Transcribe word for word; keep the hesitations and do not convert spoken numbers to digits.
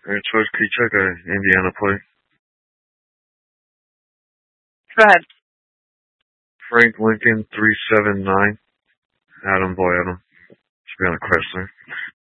Alright, George, could you check a Indiana play? Go ahead. Frank Lincoln three seven nine. Adam, boy, Adam. Should be on a Chrysler.